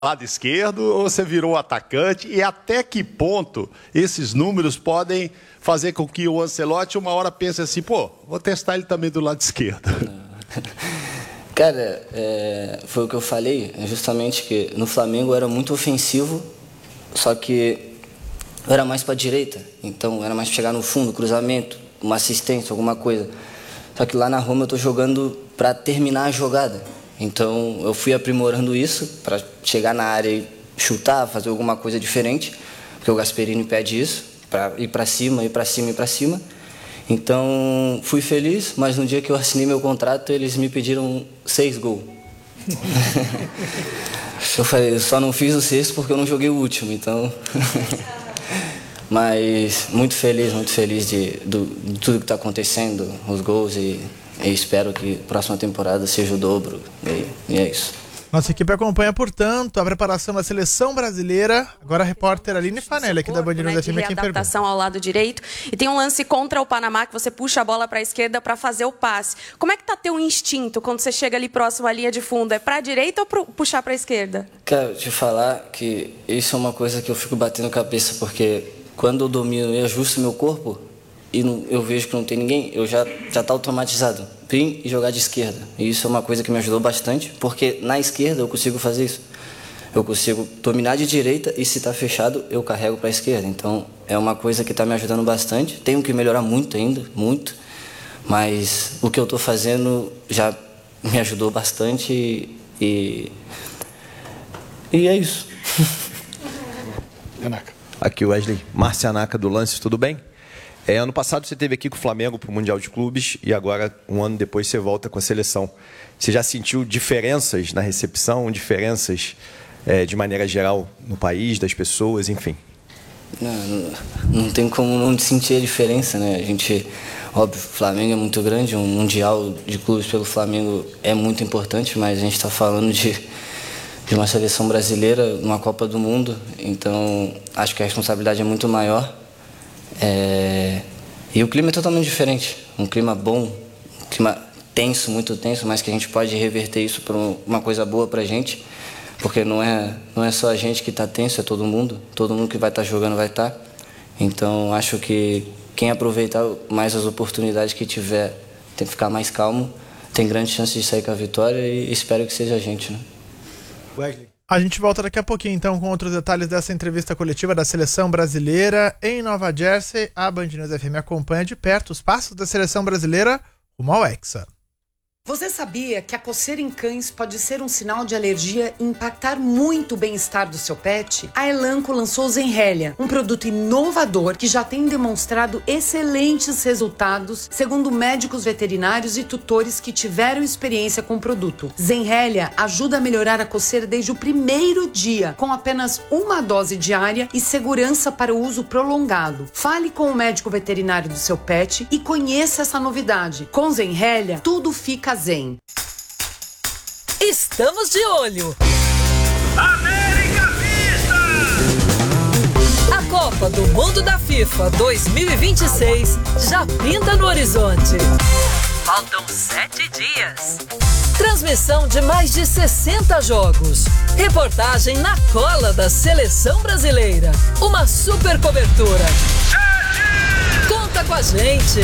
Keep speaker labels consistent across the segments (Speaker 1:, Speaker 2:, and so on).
Speaker 1: lado esquerdo ou você virou atacante? E até que ponto esses números podem fazer com que o Ancelotti uma hora pense assim, pô, vou testar ele também do lado esquerdo?
Speaker 2: Cara, foi o que eu falei, justamente que no Flamengo eu era muito ofensivo, só que eu era mais para a direita, então era mais chegar no fundo, cruzamento, uma assistência, alguma coisa. Só que lá na Roma eu estou jogando para terminar a jogada. Então eu fui aprimorando isso para chegar na área e chutar, fazer alguma coisa diferente, porque o Gasperini pede isso, para ir para cima, ir para cima, ir para cima. Então fui feliz, mas no dia que eu assinei meu contrato eles me pediram 6 gols. Eu falei, eu só não fiz o 6º porque eu não joguei o último, então... Mas muito feliz de tudo que está acontecendo, os gols, e espero que a próxima temporada seja o dobro, e é isso.
Speaker 3: Nossa equipe acompanha, portanto, a preparação da seleção brasileira. Agora a repórter Aline Fanelli, aqui da Band News FM, quem pergunta.
Speaker 4: Ao lado direito. E tem um lance contra o Panamá, que você puxa a bola para a esquerda para fazer o passe. Como é que tá teu instinto quando você chega ali próximo à linha de fundo? É para a direita ou puxar para a esquerda? Quero te falar que isso é uma coisa que eu fico batendo cabeça, porque quando eu domino e ajusto meu corpo e eu vejo que não tem ninguém, eu já tá automatizado. Pim e jogar de esquerda. E isso é uma coisa que me ajudou bastante, porque na esquerda eu consigo fazer isso. Eu consigo dominar de direita e se está fechado, eu carrego para a esquerda. Então é uma coisa que está me ajudando bastante. Tenho que melhorar muito ainda, muito. Mas o que eu estou fazendo já me ajudou bastante e é isso.
Speaker 5: Aqui o Wesley Marcianaca do Lance, tudo bem? Ano passado você esteve aqui com o Flamengo para o Mundial de Clubes e agora, um ano depois, você volta com a seleção. Você já sentiu diferenças na recepção, diferenças de maneira geral no país, das pessoas, enfim?
Speaker 2: Não tem como não sentir a diferença, né? A gente, óbvio, o Flamengo é muito grande, um Mundial de Clubes pelo Flamengo é muito importante, mas a gente está falando de uma seleção brasileira, uma Copa do Mundo, então acho que a responsabilidade é muito maior. E o clima é totalmente diferente, um clima bom, um clima tenso, muito tenso, mas que a gente pode reverter isso para uma coisa boa para a gente, porque não é só a gente que está tenso, é todo mundo que vai estar jogando vai estar. Então acho que quem aproveitar mais as oportunidades que tiver, tem que ficar mais calmo, tem grande chance de sair com a vitória e espero que seja a gente, né?
Speaker 3: A gente volta daqui a pouquinho, então, com outros detalhes dessa entrevista coletiva da seleção brasileira em Nova Jersey. A Band News FM acompanha de perto os passos da seleção brasileira rumo ao Hexa.
Speaker 6: Você sabia que a coceira em cães pode ser um sinal de alergia e impactar muito o bem-estar do seu pet? A Elanco lançou Zenrelia, um produto inovador que já tem demonstrado excelentes resultados, segundo médicos veterinários e tutores que tiveram experiência com o produto. Zenrelia ajuda a melhorar a coceira desde o primeiro dia, com apenas uma dose diária e segurança para o uso prolongado. Fale com o médico veterinário do seu pet e conheça essa novidade. Com Zenrelia, tudo fica zen.
Speaker 7: Estamos de olho.
Speaker 8: América Vista!
Speaker 7: A Copa do Mundo da FIFA 2026 já pinta no horizonte. Faltam 7 dias. Transmissão de mais de 60 jogos. Reportagem na cola da seleção brasileira. Uma super cobertura. Conta com a gente.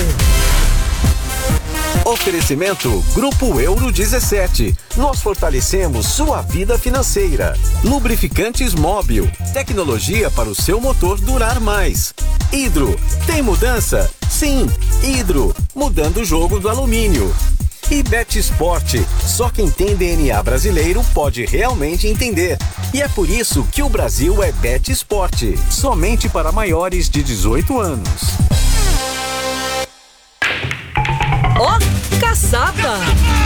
Speaker 9: Oferecimento Grupo Euro 17. Nós fortalecemos sua vida financeira. Lubrificantes Móbil. Tecnologia para o seu motor durar mais. Hidro. Tem mudança? Sim. Hidro. Mudando o jogo do alumínio. E Bet Sport. Só quem tem DNA brasileiro pode realmente entender. E é por isso que o Brasil é Bet Sport. Somente para maiores de 18 anos.
Speaker 7: Caçapa!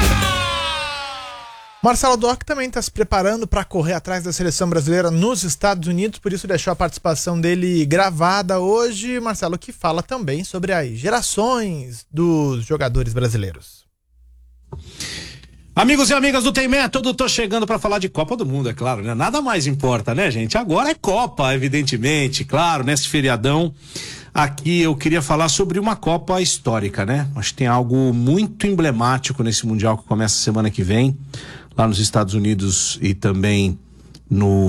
Speaker 3: Marcelo Doc também está se preparando para correr atrás da seleção brasileira nos Estados Unidos, por isso deixou a participação dele gravada hoje. Marcelo, que fala também sobre as gerações dos jogadores brasileiros.
Speaker 10: Amigos e amigas do Tem Método, tô chegando para falar de Copa do Mundo, é claro, né? Nada mais importa, né, gente? Agora é Copa, evidentemente, claro, nesse feriadão. Aqui eu queria falar sobre uma Copa histórica, né? Acho que tem algo muito emblemático nesse Mundial que começa semana que vem, lá nos Estados Unidos e também no